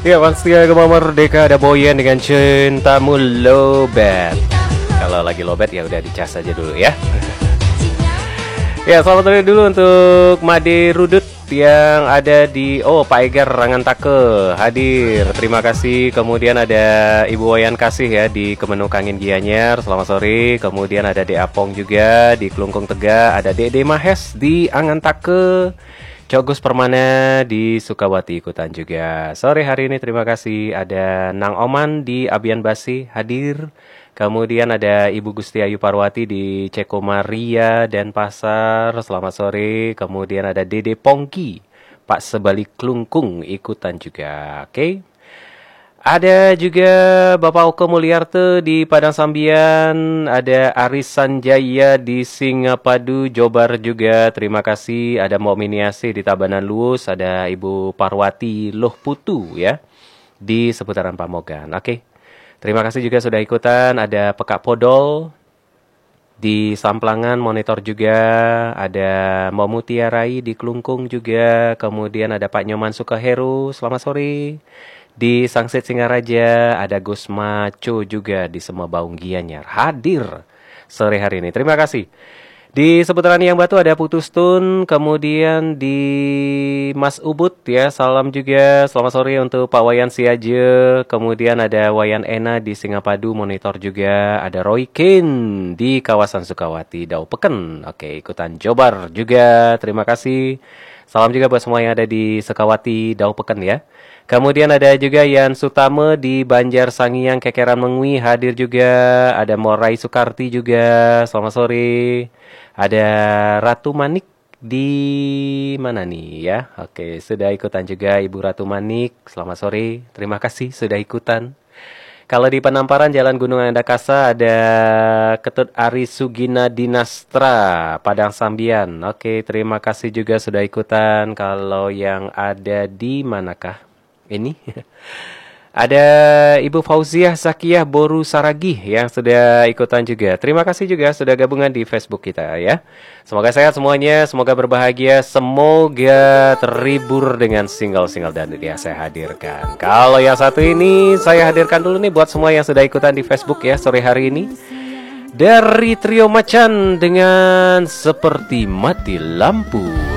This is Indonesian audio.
Ya pasti Gemma Merdeka ada Boyan dengan Cintamu Lowbat. Kalau lagi lowbat ya udah dicas aja dulu ya. Ya selamat sore dulu untuk Made Rudut yang ada di Pak Egar Rangantake hadir. Terima kasih. Kemudian ada Ibu Wayan Kasih ya di Kemenuk Angin Gianyar. Selamat sore. Kemudian ada De Apong juga di Klungkung Tegak. Ada Dede Mahes di Angantake. Cogus Permana di Sukawati ikutan juga. Sore hari ini terima kasih. Ada Nang Oman di Abian Basi hadir. Kemudian ada Ibu Gusti Ayu Parwati di Ceko Maria dan Pasar. Selamat sore. Kemudian ada Dede Pongki, Pak Sebalik Klungkung ikutan juga. Oke. Ada juga Bapak Oke Mulyarte di Padang Sambian. Ada Aris Sanjaya di Singapadu, Jobar juga. Terima kasih. Ada Mbok Miniasi di Tabanan Luus. Ada Ibu Parwati Loh Putu ya di seputaran Pamogan. Oke. Terima kasih juga sudah ikutan. Ada Pekak Podol di Samplangan monitor juga. Ada Mbak Mutiarai di Klungkung juga. Kemudian ada Pak Nyoman Sukaheru. Selamat sore. Di Sangsit Singaraja ada Gus Maco juga di Semebaung Gianyar hadir sore hari ini. Terima kasih. Di seputaran Yang Batu ada Putustun, kemudian di Mas Ubud ya, salam juga. Selamat sore untuk Pak Wayan Siaje. Kemudian ada Wayan Ena di Singapadu monitor juga. Ada Roy Kin di kawasan Sukawati, Dau Peken. Oke, ikutan Jobar juga. Terima kasih. Salam juga buat semua yang ada di Sukawati, Dau Peken ya. Kemudian ada juga Yan Sutame di Banjar Sangiang Kekeran Mengwi hadir juga. Ada Morai Sukarti juga. Selamat sore. Ada Ratu Manik di mana nih ya? Oke, sudah ikutan juga Ibu Ratu Manik. Selamat sore. Terima kasih sudah ikutan. Kalau di Penamparan Jalan Gunung Andakasa ada Ketut Ari Sugina Dinastra Padang Sambian. Oke, terima kasih juga sudah ikutan. Kalau yang ada di manakah? Ini ada Ibu Fauziah Zakiyah Boru Saragih yang sudah ikutan juga. Terima kasih juga sudah gabungan di Facebook kita ya. Semoga sehat semuanya, semoga berbahagia, semoga terhibur dengan single-single dan dia saya hadirkan. Kalau yang satu ini saya hadirkan dulu nih buat semua yang sudah ikutan di Facebook ya sore hari ini. Dari Trio Macan dengan Seperti Mati Lampu.